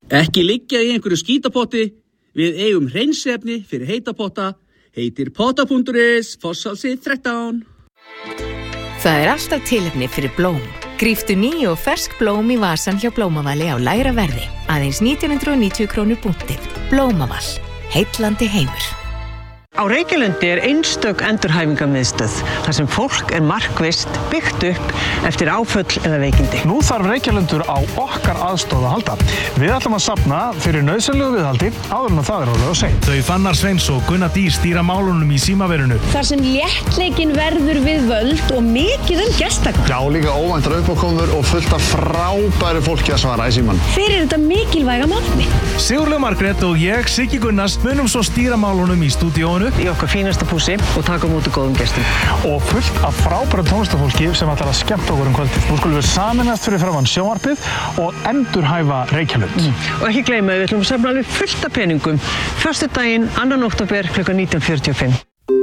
Ekki liggja í einhverju skítapotti, við eigum hreinsefni fyrir heitapotta, heitir potta.is, Fosshálsi 13. Það alltaf tilefni fyrir blóm. Gríptu ný og fersk blóm í vasan hjá Blómavali á lægra verði. Aðeins 1990 krónur punktið. Blómaval. Heitlandi heimur. Á Reykjalundi einstök endurhæfingarmiðstöð þar sem fólk markvisst byggt upp eftir áföll eða veikindi. Nú þarf Reykjalundur á okkar aðstoð að halda. Við ætlum að safna fyrir nauðsynlegu viðhaldi áður en það orðið að segja. Þau Fannar Sveins og Gunnar Dís stýra málunum í símaverinu. Þar sem léttleikinn verður við völd og mikið gestakvæð. Já, líka óvæntar uppákomur og fullt af frábæru fólki að svara í síman. Fyrir þetta mikilvæga markmið. Sigurlaug Margrét og ég, Siggi Gunnars, munum svo stýra málunum í stúdíóinu í okkar fínasta pússi og taka á móti góðum gestum. Og fullt af frábæru tónlistafólki sem ætlar að skemmta okkur kvöldið. Nú skulum við sameinast fyrir framan sjónvarpið og endurhæfa Reykjalund. Og ekki gleyma að við ætlum að safna alveg fullt af peningum. Föstudaginn, 2. október kl. 19:45.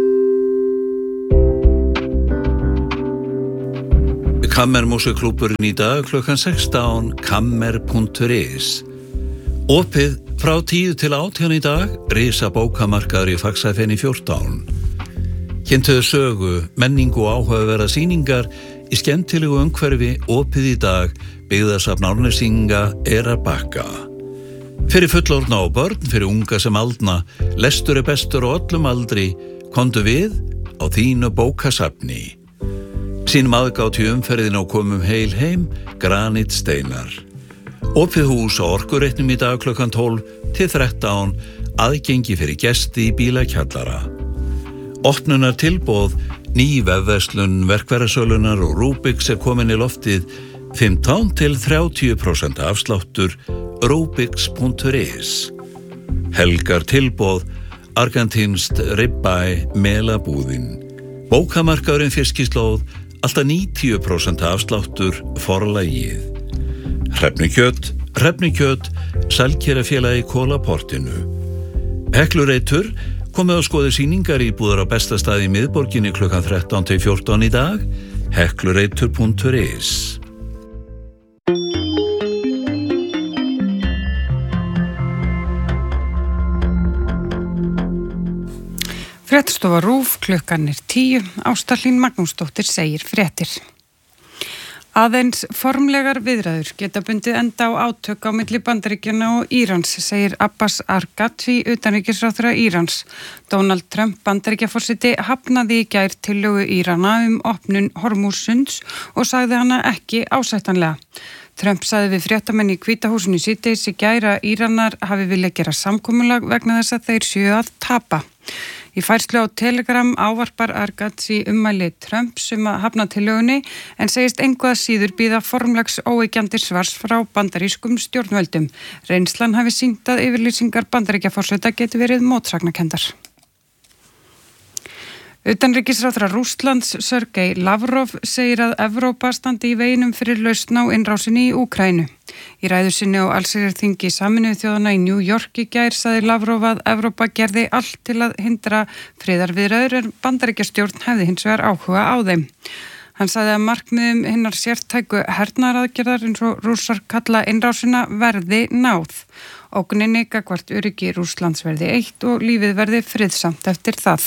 Kammermúsikklúbburinn í dag kl. 16, kammer.is. Opið frá 10 til 18 í dag, risa bókamarkaður í Faxafeni 14. Kynntuðu sögu, menningu og áhugaverða sýningar í skemmtilegu umhverfi, opið í dag, byggðasafn Árnesinga að bakka. Fyrir fullorðna og börn, fyrir unga sem aldna, lestur bestur á öllum aldri, komdu við á þínu bókasafni. Sínum aðgátt í umferðin og komum heil heim, granítsteinar. Opið hús á Orkureitnum í dag kl. 12 til 13, aðgengi fyrir gesti í bílakjallara. Opnunar tilboð, ný vefverslun, verkverðasölunar og Rubix komin í loftið, 15 til 30% afsláttur, rubix.is. Helgar tilboð, argentínst ribeye melabúðin. Bókamarkaðurinn fiskislóð, alltaf 90% afsláttur, forlagið. Hrefnukjöt, Selkerafélagi Kólaportinu. Heklureitur, komið að skoða sýningar íbúðar á besta staði í miðborginni kl. 13 til 14 í dag, heklureitur.is. Fréttastofa RÚV, klukkan 10, Ásta Hlín Magnúsdóttir segir fréttir. Aðeins formlegar viðræður geta bundið enda á átök á milli Bandaríkjanna og Írans, segir Abbas Arghachi, utanríkisráðherra Írans. Donald Trump, Bandaríkjaforseti, hafnaði í gær tillögu Írana opnun Hormúzsunds og sagði hana ekki ásættanlega. Trump sagði við fréttamenn í Hvíta húsinu síðdegis í gær að Íranar hafi viljað gera samkomulag vegna þess að þeir séu að tapa. Í færslu á Telegram ávarpar Arghachi ummæli Trumps að hafna tillögunni en segist engu að síður bíða formlegs óyggjandi svars frá bandarískum stjórnvöldum. Reynslan hafi sýnt að yfirlýsingar Bandaríkjaforseta geti verið mótsagnakenndar. Utanríkisráðherra Rússlands, Sergei Lavrov, segir að Evrópa standi í veginum fyrir lausn á innrásinni í Úkraínu. Í ræðu sinni á allsherjarþingi Sameinuðu þjóðanna í New York í gær sagði Lavrov að Evrópa gerði allt til að hindra friðarviðræður en Bandaríkjastjórn hefði hins vegar áhuga á þeim. Hann sagði að markmiðum hinnar sértæku hernaðaraðgerðar eins og Rússar kalla innrásina verði náð. Ógninni gagnvart öryggi Rússlands verði eitt og lífið verði friðsamt eftir það.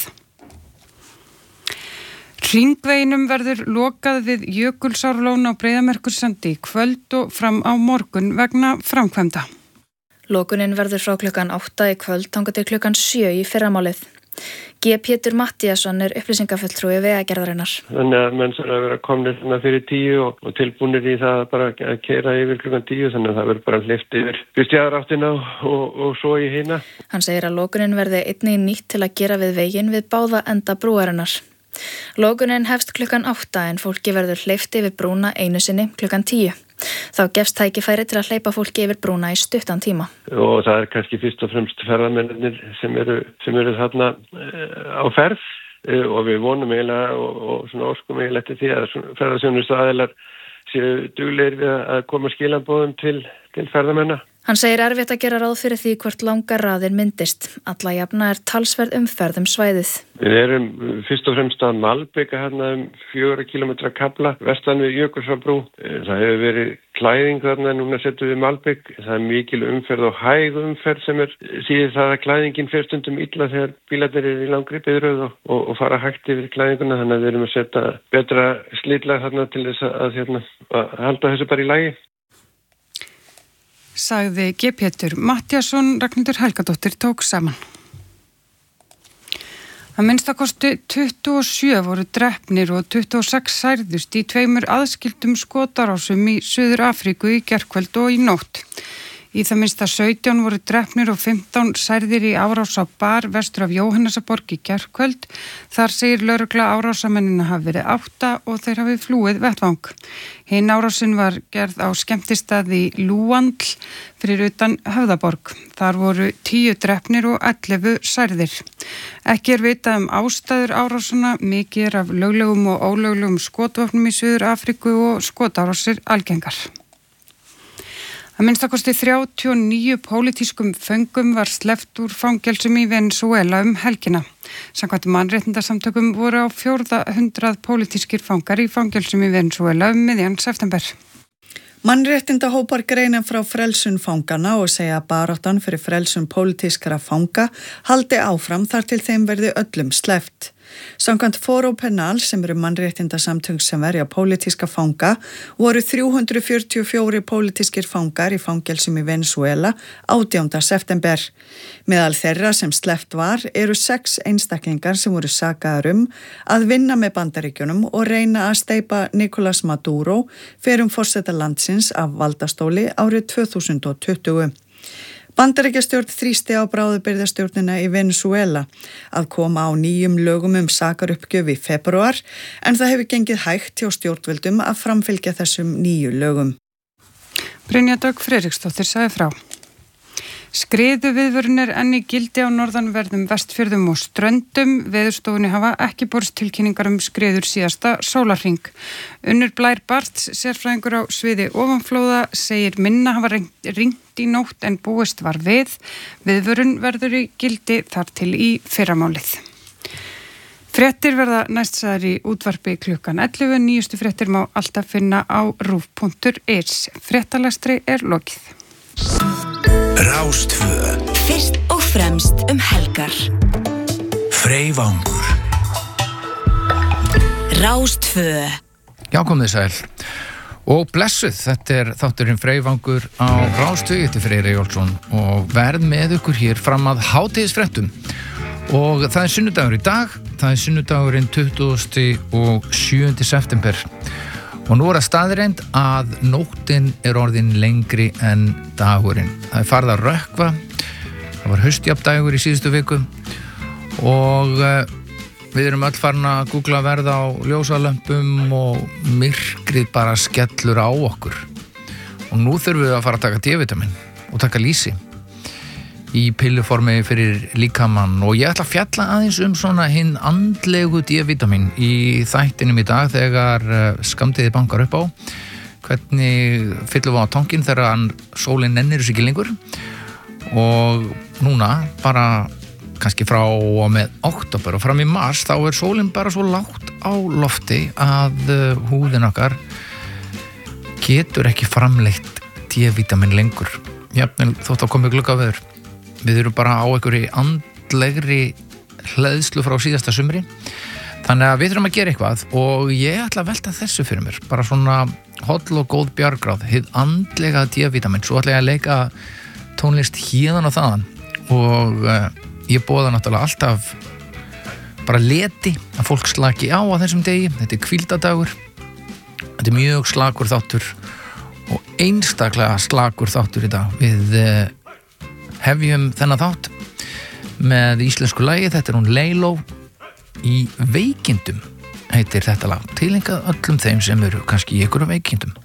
Hringveginum verður lokað við Jökulsárlón á Breiðamerkursandi í kvöld og fram á morgun vegna framkvæmda. Lokunin verður frá klukkan 8 í kvöld þangað til klukkan 7 í fyrramálið. G. Pétur Mattíasson upplýsingafulltrúi Vegagerðarinnar. Þannig að menn sem að vera komnir fyrir 10 og tilbúnir í það bara að keyra yfir klukkan 10, þannig að það verður bara hleypt yfir Kristjaðaráttina og svo í hina. Hann segir að lokunin verði einnig nýtt til að gera við veginn við báða enda brúarinnar. Lokunin hefst klukkan 8 en fólki verður hleypt yfir brúna einu sinni klukkan 10. Þá gefst tækifæri til að hleypa fólki yfir brúna í stuttan tíma. Og það kannski fyrst og fremst ferðamennir sem eru þarna á ferð og við vonum eiginlega og svona óskum eiginlega eftir því að ferðaþjónustuaðilar séu duglegir við að koma skilaboðum til ferðamenna. Hann segir erfitt að gera ráð fyrir því hvort langar raðir myndist. Alla jafna talsverð umferð svæðið. Við erum fyrst og fremst að malbika hérna 4 kilometra kafla vestan við Jökulsárbrú. Það hefur verið klæðing þarna, núna setjum við malbik. Það er mikil umferð og hæg umferð sem síðan það að klæðingin fer stundum illa þegar bílarnir eru í langri biðröð og fara hægt yfir klæðinguna. Þannig að við erum að setja betra slitlag þarna til þess að halda þessu bara í lagi. Sagði G. Pétur Matthíasson, Ragnhildur Helgadóttir tók saman. Að minnstakosti 27 voru drepnir og 26 særðust í 2 aðskildum skotárásum í Suður Afríku í gærkvöld og í nótt. Í það minnsta 17 voru drepnir og 15 særðir í árás á bar vestur af Jóhannesarborg í gærkvöld. Þar segir lögregla árásamennina hafi verið 8 og þeir hafi flúið vettvang. Hinn árásin var gerð á skemmtistaði Lúandl fyrir utan Höfðaborg. Þar voru 10 drepnir og 11 særðir. Ekki vitað ástæður árásana, mikið af löglegum og ólöglegum skotvopnum í Suður Afríku og skotárásir algengar. Að minnstakosti 39 pólitískum föngum var sleppt úr fangelsum í Venesúela helgina. Samkvæmt mannréttindasamtökum voru á 400 pólitískir fangar í fangelsum í Venesúela miðjan september. Mannréttindahópar greina frá frelsun fangana og segja að baráttan fyrir frelsun pólitískra fanga haldi áfram þar til þeim verði öllum sleppt. Samkvæmt Foro Penal, sem eru mannréttindasamtök sem verja pólitíska fanga, voru 344 pólitískir fangar í fangelsum í Venesúela 18. september. Meðal þeirra sem sleppt var eru 6 einstaklingar sem voru sakaðir að vinna með Bandaríkjunum og reyna að steypa Nicolás Maduro fyrrum forseta landsins af valdastóli árið 2020. Bandaríkjastjórn þrýsti á bráðabirgðastjórnina í Venesúela að koma á nýjum lögum sakaruppgjöf í febrúar, en það hefur gengið hægt hjá stjórnvöldum að framfylgja þessum nýju lögum. Brynja Dögg Friðriksdóttir sagði frá. Skriðuviðvörun enn í gildi á norðanverðum Vestfjörðum og Ströndum. Veðurstofunni hafa ekki borist tilkynningar skriður síðasta sólarhring. Unnur Blær Barts, sérfræðingur á sviði ofanflóða, segir minna hafa ringt í nótt en búist var við. Viðvörun verður í gildi þar til í fyrramálið. Fréttir verða næst sagðar í útvarpi klukkan 11. Nýjustu fréttir má alltaf finna á rúv.is. Fréttalestri lokið. Rástvö. Fyrst og fremst helgar. Freyvangur. Rástvö. Já, komið sæl. Og blessuð, þetta þátturinn Freyvangur á Rástvö. Þetta Freyr Eyjólfsson og verð með ykkur hér fram að hátíðisfréttum. Og það sunnudagur í dag. Það sunnudagurinn 27. september. Og nú það staðreind að nóttin orðin lengri en dagurinn. Það farið að rökkva. Það var haustjafndagur í síðustu viku og við erum öll farin að googla verð á ljósalömpum og myrkrið bara skellur á okkur. Og nú þurfum við að fara að taka D-vitamin og taka lýsi í pilluformi fyrir líkamann og ég ætla að fjalla aðeins svona hinn andlegu D-vitamin í þættinum í dag þegar skammtíði bankar upp á hvernig fyllum við á tankinn þegar sólin nennir þessu ekki lengur og núna bara kannski frá og með október og fram í mars þá sólin bara svo lágt á lofti að húðin okkar getur ekki framleitt D-vitamin lengur jafnvel þótt að komi gluggaveður. Við erum bara á einhverju andlegri hleðslu frá síðasta sumri. Þannig að við þurfum að gera eitthvað og ég ætla að velta þessu fyrir mér. Bara svona holl og góð bjargráð, hið andlega D-vitamin. Svo ætla ég að leika tónlist héðan og þaðan. Og ég boða náttúrulega alltaf bara leti að fólk slaki á þessum degi. Þetta hvíldadagur. Þetta mjög slakur þáttur og einstaklega slakur þáttur í dag. Við hefjum þennan þátt með íslensku lagi, þetta hún Leiló í veikindum heitir þetta lag, tilengað öllum þeim sem eru kannski í einhverjum veikindum.